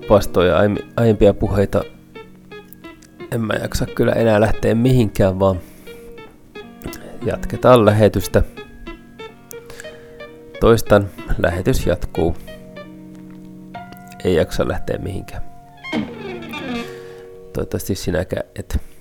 vastoin aiempia puheita en mä jaksa kyllä enää lähteä mihinkään, vaan jatketaan lähetystä. Toistan, lähetys jatkuu. Ei jaksa lähteä mihinkään. Toivottavasti sinäkään et.